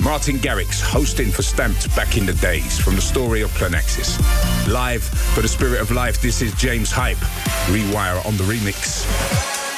Martin Garrix hosting for Stamped back in the days from the story of Planexus. Live for the Spirit of Life, this is James Hype. Rewire on the remix.